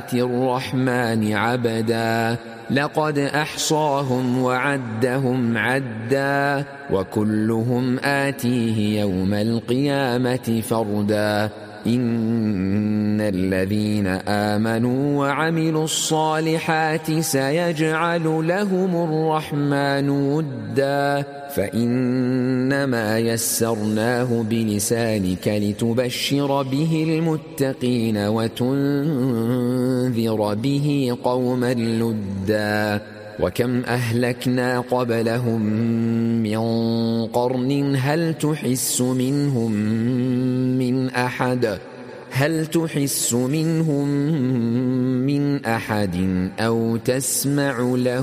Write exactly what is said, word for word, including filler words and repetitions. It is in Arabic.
الرحمن عبدا لقد أحصاهم وعدهم عدا وكلهم آتيه يوم القيامة فردا إن الذين آمنوا وعملوا الصالحات سيجعل لهم الرحمن ودا فإنما يسرناه بلسانك لتبشر به المتقين وتنذر به قوما لدا وكم أهلكنا قبلهم من قرن هل تحس منهم من أحد هل تحس منهم من أحد أو تسمع له